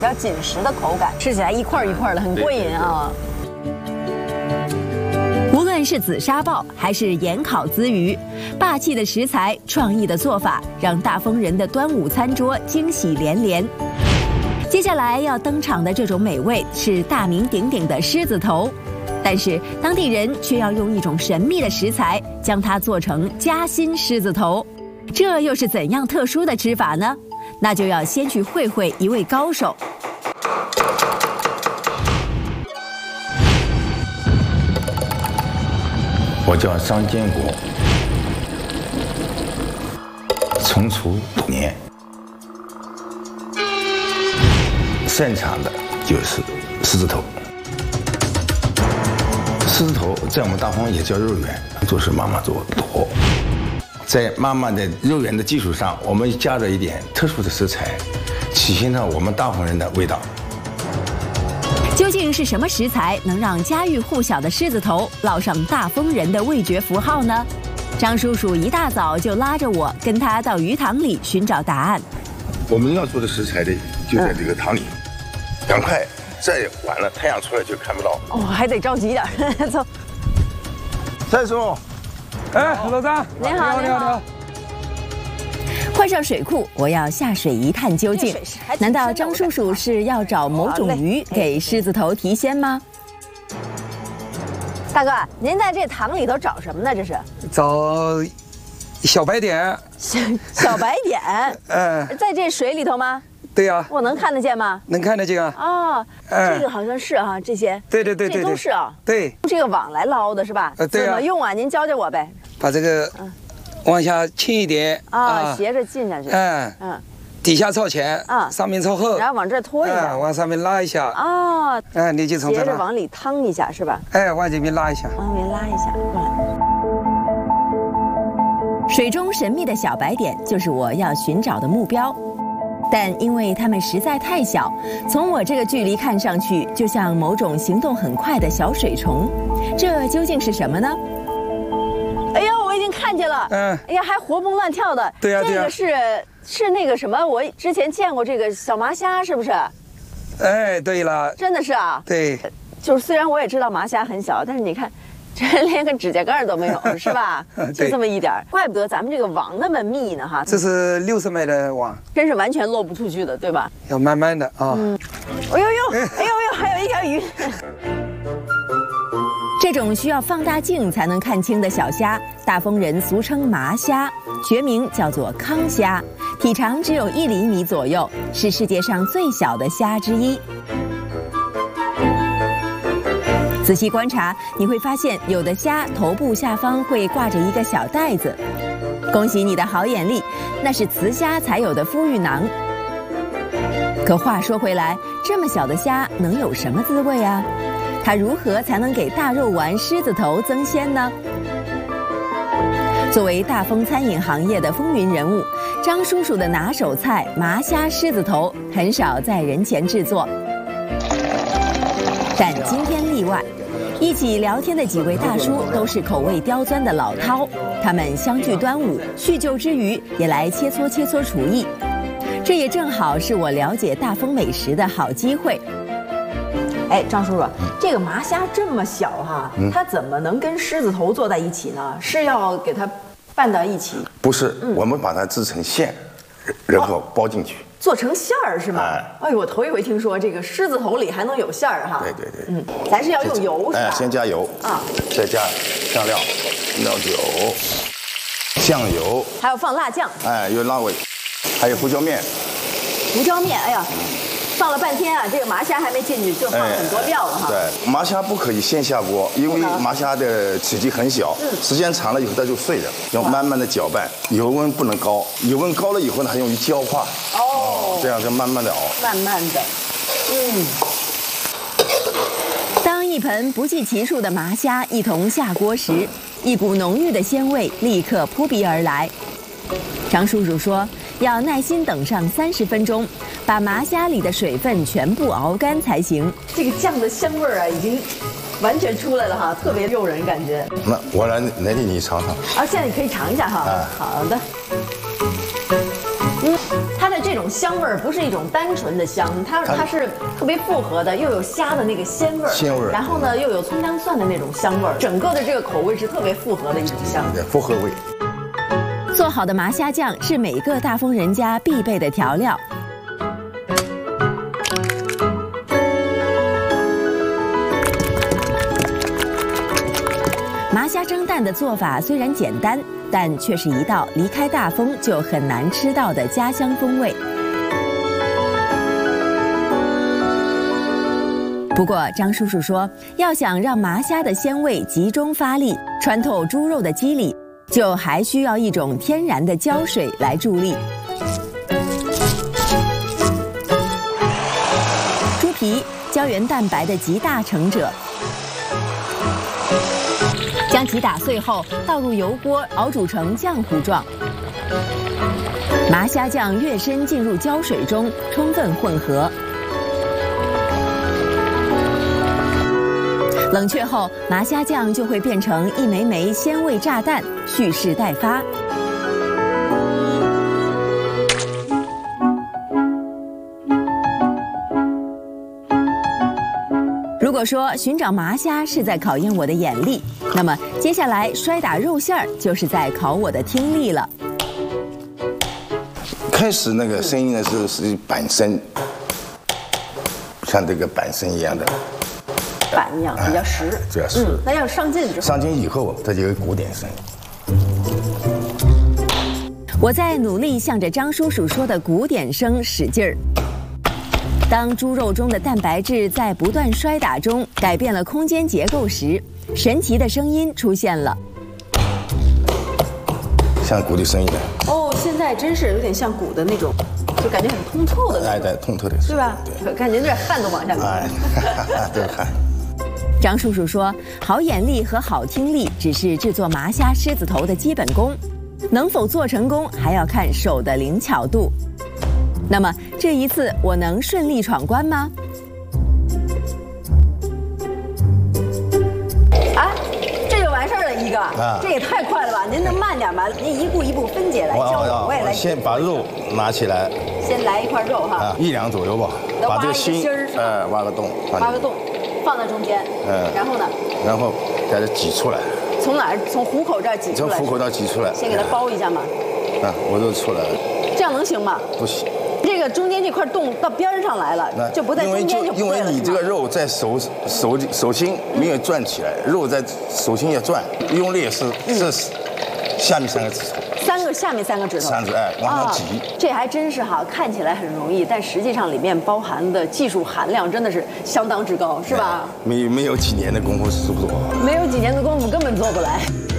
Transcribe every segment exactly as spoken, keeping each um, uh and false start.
比较紧实的口感，吃起来一块一块的，很过瘾啊。 无论是紫砂鲍还是盐烤鲻鱼，霸气的食材、创意的做法，让大丰人的端午餐桌惊喜连连。接下来要登场的这种美味是大名鼎鼎的狮子头，但是当地人却要用一种神秘的食材将它做成夹心狮子头，这又是怎样特殊的吃法呢？那就要先去会会一位高手。 我叫张建国，从厨五年，擅长的就是狮子头。狮子头在我们大丰也叫肉圆，都是妈妈做多。在妈妈的肉圆的基础上，我们加了一点特殊的食材，体现了我们大丰人的味道。 究竟是什么食材能让家喻户晓的狮子头烙上大丰人的味觉符号呢？张叔叔一大早就拉着我跟他到鱼塘里寻找答案。 我们要做的食材的就在这个塘里，赶快，再晚了太阳出来就看不到。 哦，还得着急点儿。走， 蔡叔， 哎，老张， 你好，你好。 换上水裤，我要下水一探究竟。难道张叔叔是要找某种鱼给狮子头提鲜吗？ 大哥，您在这塘里头找什么呢？这是找小白点。 小小白点。 嗯， 在这水里头吗？ 对呀。 我能看得见吗？ 能看得见啊。 哦，这个好像是哈，这些。 对对对对， 这都是啊。 对。 用这个网来捞的是吧？ 呃，对呀。 怎么用啊？您教教我呗。 把这个。往下倾一点啊，斜着进下去。 嗯嗯，底下朝前，啊，上面朝后， 然后往这拖一下， 往上面拉一下。 哦， 哎，你就从这斜着往里趟一下是吧？ 哎，往这边拉一下， 往里面拉一下。 水中神秘的小白点就是我要寻找的目标，但因为它们实在太小，从我这个距离看上去，就像某种行动很快的小水虫。这究竟是什么呢？ 哎呦，我已经看见了，嗯，哎呀，还活蹦乱跳的。 对呀， 这个是是那个什么，我之前见过这个小麻虾，是不是？ 哎，对了， 真的是啊。 对， 就是虽然我也知道麻虾很小，但是你看，这连个指甲盖都没有，是吧？就这么一点，怪不得咱们这个网那么密呢，哈。 这是六十迈的网， 真是完全漏不出去的，对吧？ 要慢慢的啊。嗯。 哎呦呦，哎呦呦，还有一条鱼。 这种需要放大镜才能看清的小虾，大丰人俗称麻虾，学名叫做康虾，体长只有一厘米左右，是世界上最小的虾之一。仔细观察，你会发现有的虾头部下方会挂着一个小袋子，恭喜你的好眼力，那是雌虾才有的孵育囊。可话说回来，这么小的虾能有什么滋味啊？它如何才能给大肉丸狮子头增鲜呢？作为大丰餐饮行业的风云人物，张叔叔的拿手菜麻虾狮子头很少在人前制作，但今天例外。一起聊天的几位大叔都是口味刁钻的老饕，他们相聚端午，叙旧之余也来切磋切磋厨艺，这也正好是我了解大丰美食的好机会。 哎，张叔叔，这个麻虾这么小哈，嗯、它怎么能跟狮子头做在一起呢？是要给它拌到一起？ 不是，嗯、我们把它制成馅，然后包进去。 哦，做成馅儿是吗？哎，哎呦，我头一回听说这个狮子头里还能有馅儿哈。 对对对， 嗯，咱是要用油是吧？ 哎，先加油啊，再加香料、料酒、酱油， 还要放辣酱。 哎，有辣味，还有胡椒面。 胡椒面，哎呀。放了半天啊，这个麻虾还没进去，就放很多料了哈。 对，麻虾不可以先下锅，因为麻虾的体积很小，嗯、时间长了以后它就碎了，要慢慢的搅拌，油温不能高，油温高了以后呢，还容易焦化。哦，这样就慢慢的熬， 慢慢的，嗯。 当一盆不计其数的麻虾一同下锅时，一股浓郁的鲜味立刻扑鼻而来。张叔叔说，要耐心等上三十分钟，把麻虾里的水分全部熬干才行。 这个酱的香味儿啊，已经完全出来了哈，特别诱人感觉。 那我来来替你尝尝。 啊，现在你可以尝一下哈。啊、好的。嗯，它的这种种香味儿不是一种单纯的香，它它是特别复合的，又有虾的那个鲜味儿， 鲜味儿， 然后呢又有葱姜蒜的那种香味儿，整个的这个口味是特别复合的一种香， 对，复合味。 做好的麻虾酱是每个大丰人家必备的调料。麻虾蒸蛋的做法虽然简单，但却是一道离开大丰就很难吃到的家乡风味。不过张叔叔说，要想让麻虾的鲜味集中发力，穿透猪肉的肌理，就还需要一种天然的胶水来助力。猪皮，胶原蛋白的集大成者。将其打碎后，倒入油锅熬煮成浆糊状。麻虾酱越深进入胶水中，充分混合。冷却后，麻虾酱就会变成一枚枚鲜味炸弹，蓄势待发。如果说寻找麻虾是在考验我的眼力，那么接下来摔打肉馅儿就是在考我的听力了。 开始那个声音的时候是板声，像这个板声一样的， 板一样比较实， 比较实。 嗯，那要上劲之后， 上劲以后，它就有鼓点声。 我在努力向着张叔叔说的鼓点声使劲儿。当猪肉中的蛋白质在不断摔打中改变了空间结构时，神奇的声音出现了， 像鼓的声音的。 哦，现在真是有点像鼓的那种，就感觉很通透的那种， 哎，对，通透的， 对吧？对，感觉有点汗都往下流。 哎，对，汗。 张叔叔说，好眼力和好听力只是制作麻虾狮子头的基本功，能否做成功还要看手的灵巧度。那么这一次我能顺利闯关吗？ 啊，这就完事儿了一个，啊、这也太快了吧！您能慢点吗？您一步一步分解来教我，我也来。 先把肉拿起来， 先来一块肉哈， 啊，一两左右吧，把这个心，哎，挖个洞， 挖个洞，放在中间，嗯，然后呢？ 然后给它挤出来。 从哪儿？从虎口这儿挤出来。 从虎口这儿挤出来。 先给它包一下嘛。 啊，我都出来了。 这样能行吗？ 不行。 这个中间这块洞到边上来了，就不在中间就不对了。 因为你这个肉在手手手心没有转起来，肉在手心也转，用力是是下面三个指头。 三个下面三个指头。 三指哎，往上挤。 这还真是哈，看起来很容易，但实际上里面包含的技术含量真的是相当之高，是吧？ 没没有几年的功夫是做不做？ 没有几年的功夫根本做不来。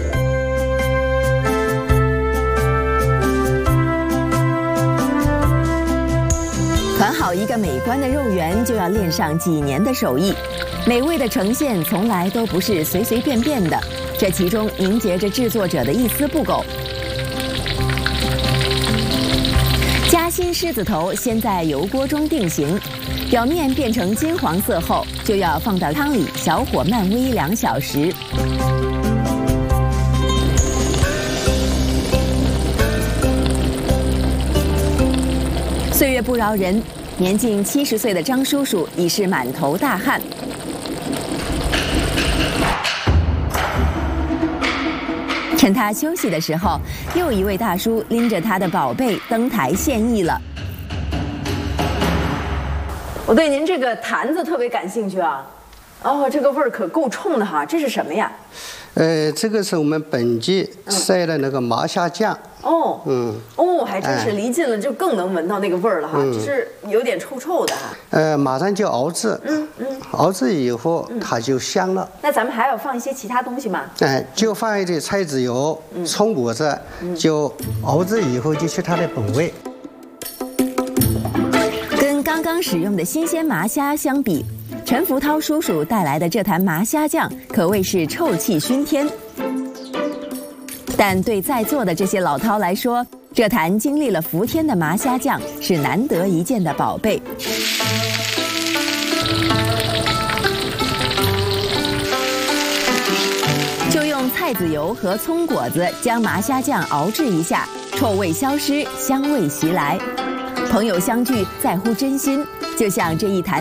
团好一个美观的肉圆，就要练上几年的手艺。美味的呈现从来都不是随随便便的，这其中凝结着制作者的一丝不苟。夹心狮子头先在油锅中定型，表面变成金黄色后，就要放到汤里小火慢煨两小时。岁月不饶人，年近七十岁的张叔叔已是满头大汗。趁他休息的时候，又一位大叔拎着他的宝贝登台献艺了。 我对您这个坛子特别感兴趣啊！哦，这个味儿可够冲的哈！这是什么呀？ 呃，这个是我们本季晒的那个麻虾酱。 哦，嗯，哦，还真是离近了就更能闻到那个味儿了哈， 嗯、 就是有点臭臭的哈。 呃，马上就熬制，嗯嗯，熬制以后它就香了。 那咱们还要放一些其他东西吗？ 哎、呃，就放一点菜籽油、嗯、葱果子，嗯、就熬制以后就是它的本味。 跟刚刚使用的新鲜麻虾相比，陈福涛叔叔带来的这坛麻虾酱可谓是臭气熏天。但对在座的这些老饕来说，这坛经历了伏天的麻虾酱是难得一见的宝贝。就用菜籽油和葱果子将麻虾酱熬制一下，臭味消失，香味袭来。 朋友相聚在乎真心，就像这一坛